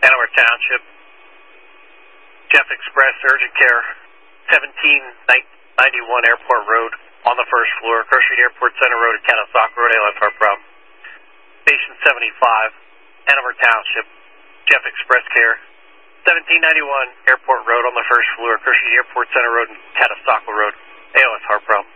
Hanover Township, Jeff Express Urgent Care, 1791 Airport Road on the first floor, Crow Street Airport Center Road at Catasauqua Road, ALS heart problem. Station 75, Hanover Township, Jeff Express Care, 1791 Airport Road on the first floor, Crow Street Airport Center Road and Catasauqua Road, ALS heart problem.